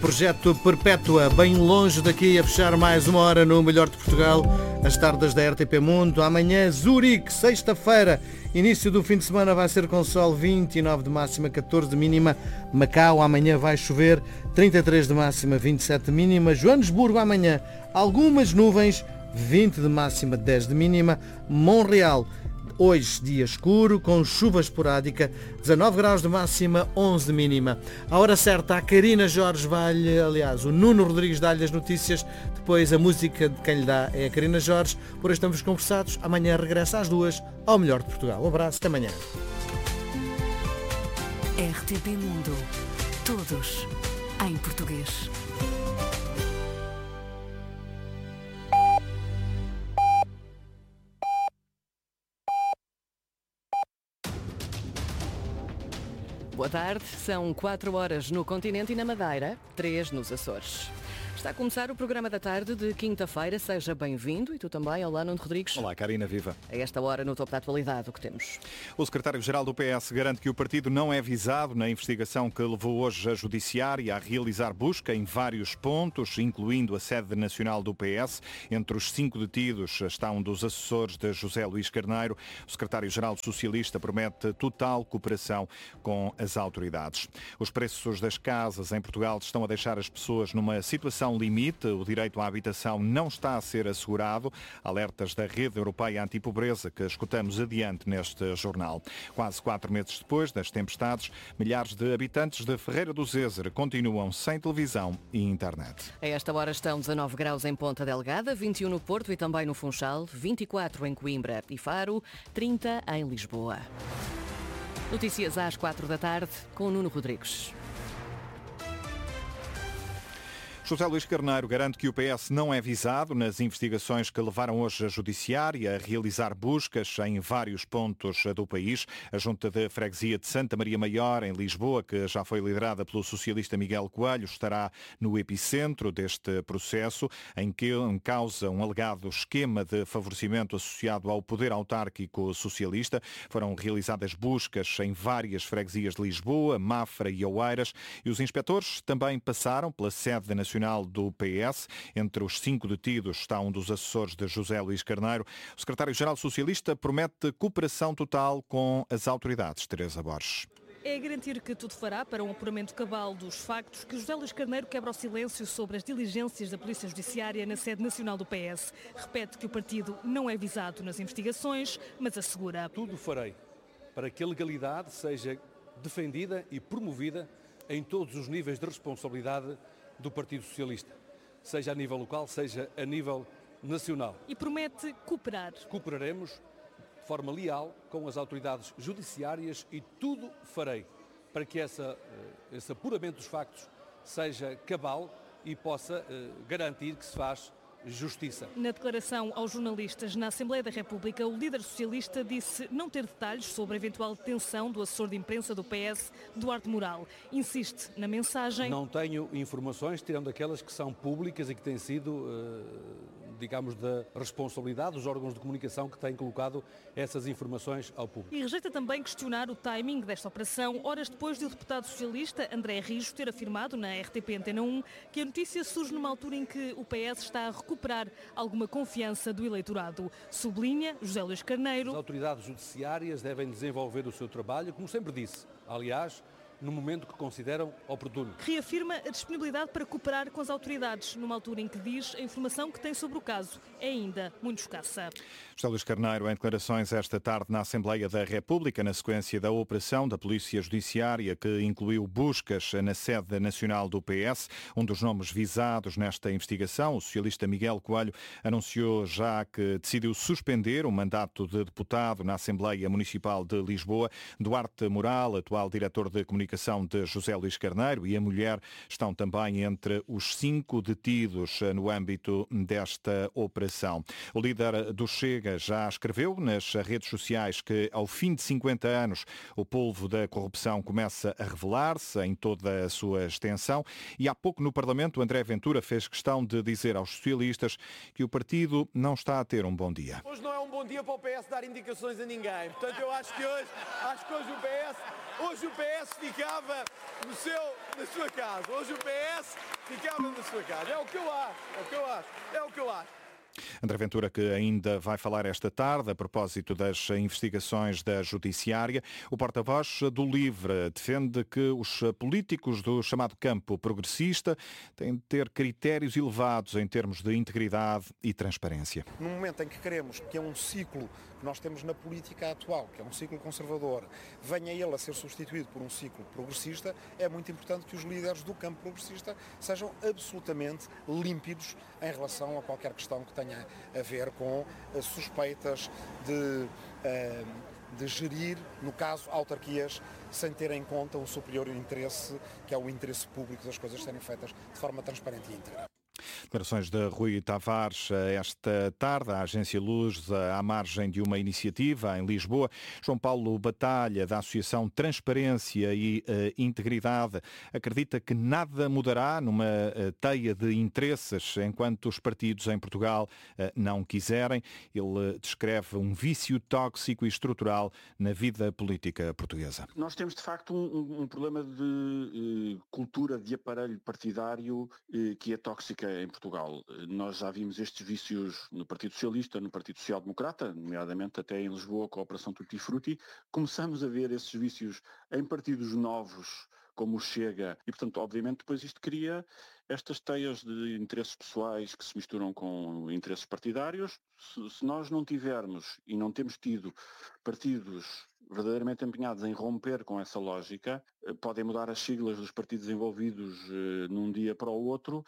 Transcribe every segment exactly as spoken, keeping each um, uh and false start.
Projeto Perpétua, bem longe daqui, a fechar mais uma hora no Melhor de Portugal, as tardes da R T P Mundo. Amanhã, Zurique, sexta-feira, início do fim de semana vai ser com sol, vinte e nove de máxima, catorze de mínima. Macau, amanhã vai chover, trinta e três de máxima, vinte e sete de mínima. Joanesburgo, amanhã, algumas nuvens, vinte de máxima, dez de mínima. Montreal, hoje dia escuro, com chuva esporádica, dezanove graus de máxima, onze de mínima. A hora certa, a Karina Jorge vai, aliás, o Nuno Rodrigues dá-lhe as notícias, depois a música de quem lhe dá é a Karina Jorge. Por hoje estamos conversados, amanhã regressa às duas ao Melhor de Portugal. Um abraço, até amanhã. R T P Mundo, todos em português. Boa tarde, são quatro horas no continente e na Madeira, três nos Açores. Está a começar o programa da tarde de quinta-feira, seja bem-vindo e tu também. Olá, Nuno Rodrigues. Olá, Karina, viva. A esta hora, no topo da atualidade, o que temos? O secretário-geral do P S garante que o partido não é visado na investigação que levou hoje a judiciária a realizar busca em vários pontos, incluindo a sede nacional do P S. Entre os cinco detidos está um dos assessores de José Luís Carneiro. O secretário-geral socialista promete total cooperação com as autoridades. Os preços das casas em Portugal estão a deixar as pessoas numa situação limite. O direito à habitação não está a ser assegurado. Alertas da Rede Europeia Antipobreza que escutamos adiante neste jornal. Quase quatro meses depois das tempestades, milhares de habitantes de Ferreira do Zezer continuam sem televisão e internet. A esta hora estão dezanove graus em Ponta Delgada, vinte e um no Porto e também no Funchal, vinte e quatro em Coimbra e Faro, trinta em Lisboa. Notícias às quatro da tarde com o Nuno Rodrigues. José Luís Carneiro garante que o P S não é visado nas investigações que levaram hoje a judiciária a realizar buscas em vários pontos do país. A Junta de Freguesia de Santa Maria Maior, em Lisboa, que já foi liderada pelo socialista Miguel Coelho, estará no epicentro deste processo, em que em causa um alegado esquema de favorecimento associado ao poder autárquico socialista. Foram realizadas buscas em várias freguesias de Lisboa, Mafra e Oeiras, e os inspectores também passaram pela sede nacional do P S. Entre os cinco detidos está um dos assessores de José Luís Carneiro. O secretário-geral socialista promete cooperação total com as autoridades. Teresa Borges. É garantir que tudo fará para um apuramento cabal dos factos que José Luís Carneiro quebra o silêncio sobre as diligências da Polícia Judiciária na sede nacional do P S. Repete que o partido não é visado nas investigações, mas assegura: tudo farei para que a legalidade seja defendida e promovida em todos os níveis de responsabilidade do Partido Socialista, seja a nível local, seja a nível nacional. E promete cooperar. Cooperaremos de forma leal com as autoridades judiciárias e tudo farei para que essa, esse apuramento dos factos seja cabal e possa garantir que se faz justiça. Na declaração aos jornalistas na Assembleia da República, o líder socialista disse não ter detalhes sobre a eventual detenção do assessor de imprensa do P S, Duarte Moral. Insiste na mensagem: não tenho informações, tirando aquelas que são públicas e que têm sido, digamos, da responsabilidade dos órgãos de comunicação que têm colocado essas informações ao público. E rejeita também questionar o timing desta operação, horas depois do deputado socialista André Rijo ter afirmado na R T P Antena um que a notícia surge numa altura em que o P S está a recuperar alguma confiança do eleitorado. Sublinha José Luís Carneiro: as autoridades judiciárias devem desenvolver o seu trabalho, como sempre disse, aliás, no momento que consideram oportuno. Reafirma a disponibilidade para cooperar com as autoridades, numa altura em que diz a informação que tem sobre o caso é ainda muito escassa. José Luís Carneiro em declarações esta tarde na Assembleia da República, na sequência da operação da Polícia Judiciária, que incluiu buscas na sede nacional do P S. Um dos nomes visados nesta investigação, o socialista Miguel Coelho, anunciou já que decidiu suspender o mandato de deputado na Assembleia Municipal de Lisboa. Duarte Moral, atual diretor de comunicação de José Luís Carneiro, e a mulher estão também entre os cinco detidos no âmbito desta operação. O líder do Chega já escreveu nas redes sociais que ao fim de cinquenta anos o polvo da corrupção começa a revelar-se em toda a sua extensão, e há pouco no Parlamento André Ventura fez questão de dizer aos socialistas que o partido não está a ter um bom dia. Hoje não é um bom dia para o P S dar indicações a ninguém, portanto eu acho que hoje, acho que hoje o P S, hoje o P S fica ficava no seu, na sua casa. Hoje o P S ficava na sua casa. É o que eu acho, é o que eu acho, é o que eu acho. André Ventura, que ainda vai falar esta tarde a propósito das investigações da Judiciária. O porta-voz do LIVRE defende que os políticos do chamado campo progressista têm de ter critérios elevados em termos de integridade e transparência. No momento em que queremos que é um ciclo que nós temos na política atual, que é um ciclo conservador, venha ele a ser substituído por um ciclo progressista, é muito importante que os líderes do campo progressista sejam absolutamente límpidos em relação a qualquer questão que tenha a ver com suspeitas de, de gerir, no caso, autarquias sem ter em conta o superior interesse, que é o interesse público das coisas serem feitas de forma transparente e íntegra. Declarações de Rui Tavares esta tarde, a Agência Luz, à margem de uma iniciativa em Lisboa. João Paulo Batalha, da Associação Transparência e uh, Integridade, acredita que nada mudará numa uh, teia de interesses enquanto os partidos em Portugal uh, não quiserem. Ele uh, descreve um vício tóxico e estrutural na vida política portuguesa. Nós temos, de facto, um, um problema de uh, cultura de aparelho partidário uh, que é tóxica em Portugal. Nós já vimos estes vícios no Partido Socialista, no Partido Social Democrata, nomeadamente até em Lisboa com a Operação Tutti Frutti. Começamos a ver esses vícios em partidos novos, como o Chega, e portanto, obviamente, depois isto cria estas teias de interesses pessoais que se misturam com interesses partidários. Se, se nós não tivermos e não temos tido partidos verdadeiramente empenhados em romper com essa lógica, podem mudar as siglas dos partidos envolvidos eh, num dia para o outro.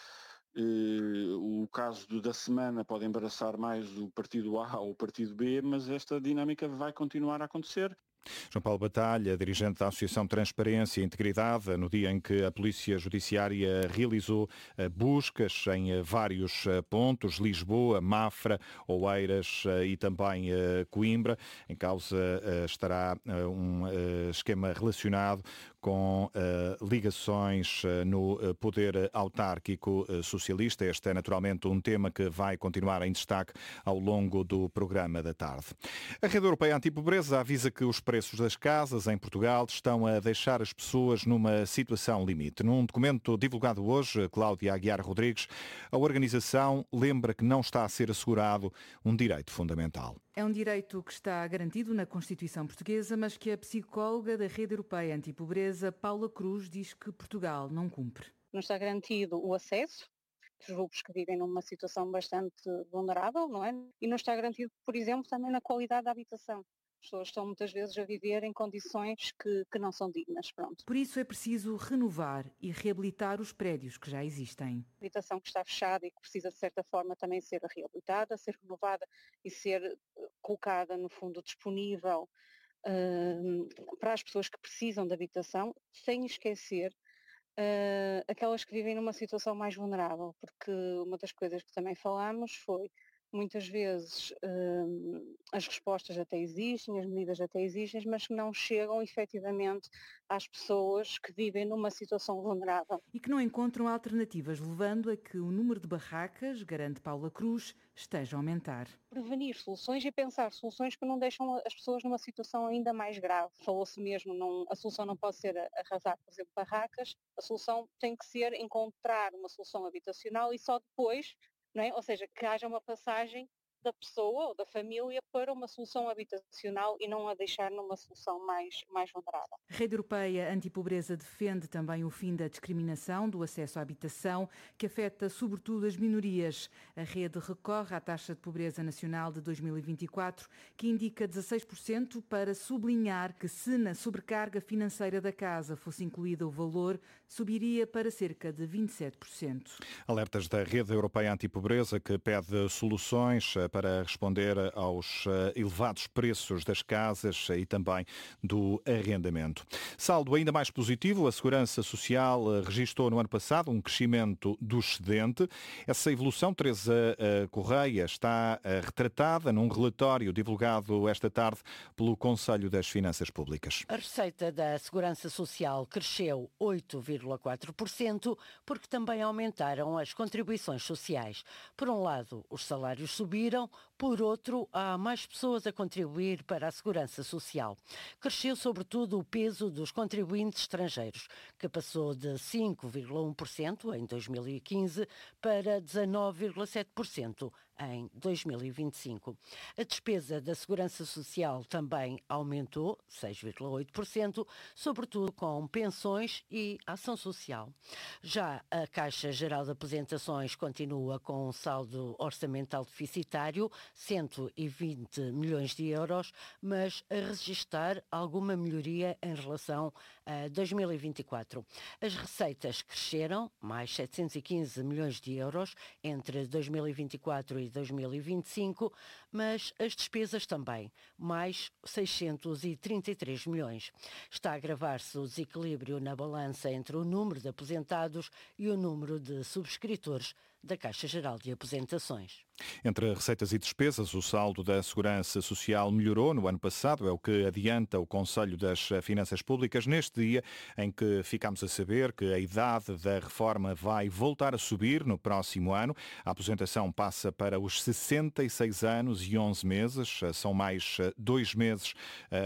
Uh, o caso do, da semana pode embaraçar mais o partido A ou o partido B, mas esta dinâmica vai continuar a acontecer. João Paulo Batalha, dirigente da Associação Transparência e Integridade, no dia em que a Polícia Judiciária realizou buscas em vários pontos, Lisboa, Mafra, Oeiras e também Coimbra. Em causa estará um esquema relacionado com ligações no poder autárquico socialista. Este é naturalmente um tema que vai continuar em destaque ao longo do programa da tarde. A Rede Europeia Antipobreza avisa que os preços das casas em Portugal estão a deixar as pessoas numa situação limite. Num documento divulgado hoje, Cláudia Aguiar Rodrigues, a organização lembra que não está a ser assegurado um direito fundamental. É um direito que está garantido na Constituição Portuguesa, mas que a psicóloga da Rede Europeia Antipobreza, Paula Cruz, diz que Portugal não cumpre. Não está garantido o acesso dos grupos que vivem numa situação bastante vulnerável, não é? E não está garantido, por exemplo, também na qualidade da habitação. As pessoas estão muitas vezes a viver em condições que, que não são dignas. Pronto. Por isso é preciso renovar e reabilitar os prédios que já existem. A habitação que está fechada e que precisa de certa forma também ser reabilitada, ser renovada e ser colocada no fundo disponível uh, para as pessoas que precisam de habitação, sem esquecer uh, aquelas que vivem numa situação mais vulnerável, porque uma das coisas que também falámos foi muitas vezes hum, as respostas até existem, as medidas até existem, mas que não chegam efetivamente às pessoas que vivem numa situação vulnerável. E que não encontram alternativas, levando a que o número de barracas, garante Paula Cruz, esteja a aumentar. Prevenir soluções e pensar soluções que não deixam as pessoas numa situação ainda mais grave. Falou-se mesmo, não, a solução não pode ser arrasar, por exemplo, barracas, a solução tem que ser encontrar uma solução habitacional e só depois, não é? Ou seja, que haja uma passagem da pessoa ou da família para uma solução habitacional e não a deixar numa solução mais, mais vulnerável. A Rede Europeia Antipobreza defende também o fim da discriminação do acesso à habitação, que afeta sobretudo as minorias. A rede recorre à taxa de pobreza nacional de dois mil e vinte e quatro, que indica dezasseis por cento, para sublinhar que se na sobrecarga financeira da casa fosse incluído o valor, subiria para cerca de vinte e sete por cento. Alertas da Rede Europeia Antipobreza, que pede soluções para responder aos elevados preços das casas e também do arrendamento. Saldo ainda mais positivo, a Segurança Social registrou no ano passado um crescimento do excedente. Essa evolução, Teresa Correia, está retratada num relatório divulgado esta tarde pelo Conselho das Finanças Públicas. A receita da Segurança Social cresceu oito vírgula quatro por cento, porque também aumentaram as contribuições sociais. Por um lado, os salários subiram, cresceram, por outro, há mais pessoas a contribuir para a segurança social. Cresceu sobretudo o peso dos contribuintes estrangeiros, que passou de cinco vírgula um por cento em dois mil e quinze para dezanove vírgula sete por cento em dois mil e vinte e cinco. A despesa da segurança social também aumentou, seis vírgula oito por cento, sobretudo com pensões e ação social. Já a Caixa Geral de Aposentações continua com um saldo orçamental deficitário, cento e vinte milhões de euros, mas a registrar alguma melhoria em relação a dois mil e vinte e quatro. As receitas cresceram, mais setecentos e quinze milhões de euros entre dois mil e vinte e quatro e dois mil e vinte e cinco, mas as despesas também, mais seiscentos e trinta e três milhões. Está a agravar-se o desequilíbrio na balança entre o número de aposentados e o número de subscritores da Caixa Geral de Aposentações. Entre receitas e despesas, o saldo da Segurança Social melhorou no ano passado, é o que adianta o Conselho das Finanças Públicas neste dia em que ficamos a saber que a idade da reforma vai voltar a subir no próximo ano. A aposentação passa para os sessenta e seis anos e onze meses, são mais dois meses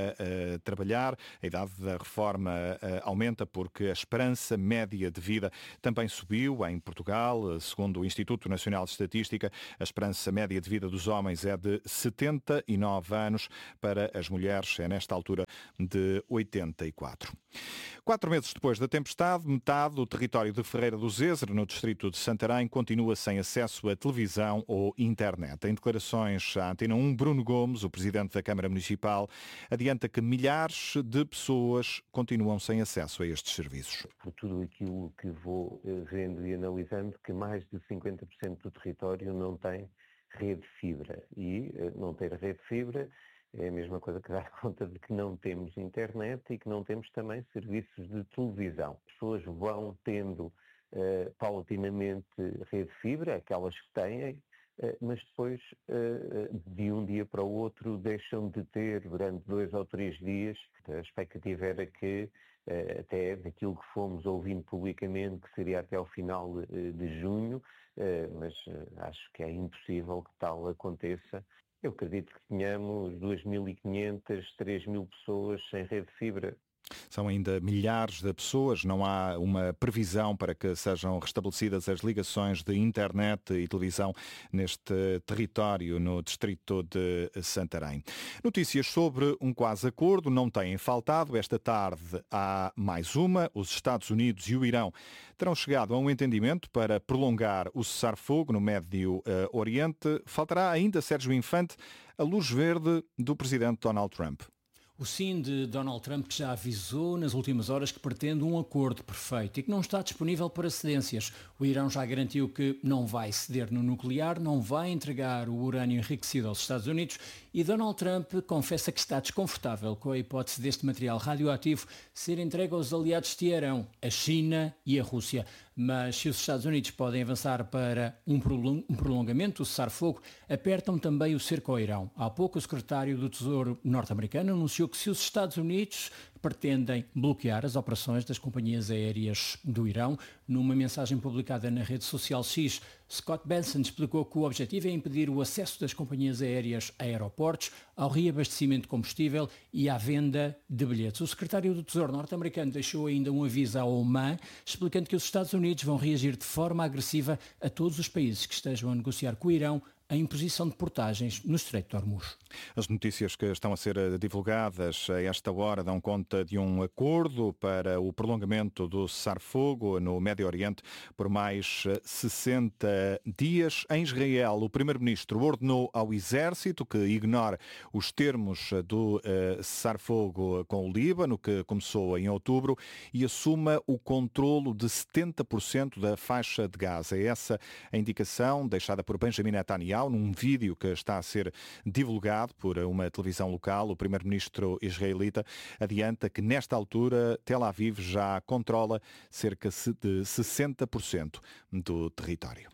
a, a trabalhar. A idade da reforma a, aumenta porque a esperança média de vida também subiu em Portugal, segundo o Instituto Nacional de Estatística. A esperança média de vida dos homens é de setenta e nove anos, para as mulheres é nesta altura de oitenta e quatro. Quatro meses depois da tempestade, metade do território de Ferreira do Zezer, no distrito de Santarém, continua sem acesso à televisão ou internet. Em declarações à Antena um, Bruno Gomes, o presidente da Câmara Municipal, adianta que milhares de pessoas continuam sem acesso a estes serviços. Por tudo aquilo que vou vendo e analisando, que mais de cinquenta por cento do território não tem rede de fibra. E não ter rede de fibra é a mesma coisa que dar conta de que não temos internet e que não temos também serviços de televisão. As pessoas vão tendo uh, paulatinamente rede de fibra, aquelas que têm, uh, mas depois uh, de um dia para o outro deixam de ter durante dois ou três dias. A expectativa era que uh, até daquilo que fomos ouvindo publicamente, que seria até ao final uh, de junho, uh, mas uh, acho que é impossível que tal aconteça. Eu acredito que tenhamos duas mil e quinhentas, três mil pessoas sem rede de fibra. São ainda milhares de pessoas, não há uma previsão para que sejam restabelecidas as ligações de internet e televisão neste território, no distrito de Santarém. Notícias sobre um quase acordo não têm faltado. Esta tarde há mais uma. Os Estados Unidos e o Irão terão chegado a um entendimento para prolongar o cessar-fogo no Médio Oriente. Faltará ainda, Sérgio Infante, a luz verde do presidente Donald Trump. O sim de Donald Trump, que já avisou nas últimas horas que pretende um acordo perfeito e que não está disponível para cedências. O Irão já garantiu que não vai ceder no nuclear, não vai entregar o urânio enriquecido aos Estados Unidos e Donald Trump confessa que está desconfortável com a hipótese deste material radioativo ser entregue aos aliados de Teherão, a China e a Rússia. Mas se os Estados Unidos podem avançar para um prolongamento do cessar-fogo, apertam também o cerco ao Irão. Há pouco o secretário do Tesouro norte-americano anunciou que se os Estados Unidos pretendem bloquear as operações das companhias aéreas do Irão. Numa mensagem publicada na rede social X, Scott Benson explicou que o objetivo é impedir o acesso das companhias aéreas a aeroportos, ao reabastecimento de combustível e à venda de bilhetes. O secretário do Tesouro norte-americano deixou ainda um aviso ao Oman, explicando que os Estados Unidos vão reagir de forma agressiva a todos os países que estejam a negociar com o Irão a imposição de portagens no Estreito de Hormuz. As notícias que estão a ser divulgadas a esta hora dão conta de um acordo para o prolongamento do cessar-fogo no Médio Oriente por mais sessenta dias. Em Israel, o primeiro-ministro ordenou ao exército que ignore os termos do uh, cessar-fogo com o Líbano, que começou em outubro, e assuma o controlo de setenta por cento da faixa de Gaza. É essa a indicação deixada por Benjamin Netanyahu num vídeo que está a ser divulgado por uma televisão local. O primeiro-ministro israelita adianta que nesta altura Tel Aviv já controla cerca de sessenta por cento do território.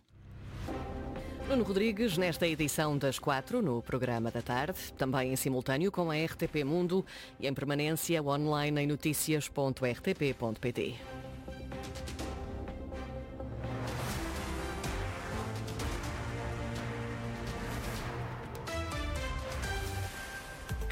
Nuno Rodrigues, nesta edição das quatro, no programa da tarde, também em simultâneo com a R T P Mundo e em permanência online em noticias ponto r t p ponto p t.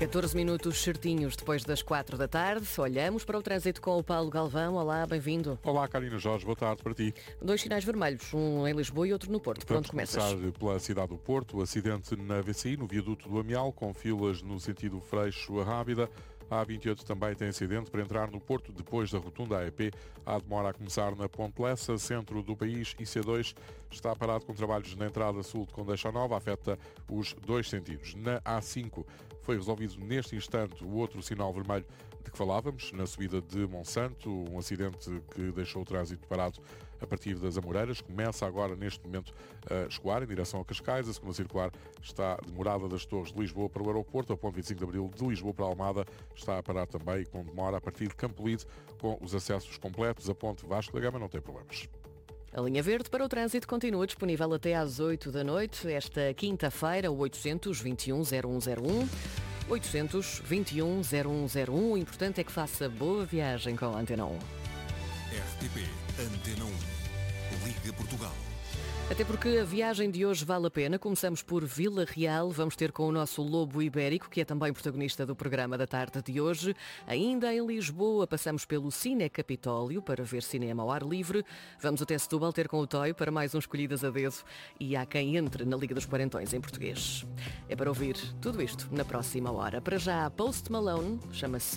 catorze minutos certinhos depois das quatro da tarde. Olhamos para o trânsito com o Paulo Galvão. Olá, bem-vindo. Olá, Carina Jorge. Boa tarde para ti. Dois sinais vermelhos, um em Lisboa e outro no Porto. Por onde começas? Vamos começar pela cidade do Porto. O acidente na V C I, no viaduto do Amial, com filas no sentido Freixo a Rábida. A A vinte e oito também tem acidente para entrar no Porto depois da rotunda A E P. Há demora a começar na Ponte Lessa, centro do país. I C dois está parado com trabalhos na entrada sul de Condeixa Nova, afeta os dois sentidos. Na A cinco foi resolvido neste instante o outro sinal vermelho de que falávamos, na subida de Monsanto, um acidente que deixou o trânsito parado a partir das Amoreiras. Começa agora, neste momento, a escoar em direção a Cascais. A segunda circular está demorada das Torres de Lisboa para o aeroporto. A ponte vinte e cinco de Abril de Lisboa para Almada está a parar também com demora a partir de Campolide, com os acessos completos. A ponte Vasco da Gama não tem problemas. A linha verde para o trânsito continua disponível até às oito da noite. Esta quinta-feira, o oitocentos vinte e um zero um zero um. oitocentos vinte e um zero um zero um. O importante é que faça boa viagem com a Antena um. R T P Antena um. Liga Portugal. Até porque a viagem de hoje vale a pena. Começamos por Vila Real. Vamos ter com o nosso Lobo Ibérico, que é também protagonista do programa da tarde de hoje. Ainda em Lisboa, passamos pelo Cine Capitólio para ver cinema ao ar livre. Vamos até Setúbal ter com o Toio para mais um Escolhidas a Dedo. E há quem entre na Liga dos Quarentões em português. É para ouvir tudo isto na próxima hora. Para já, Post Malone, chama-se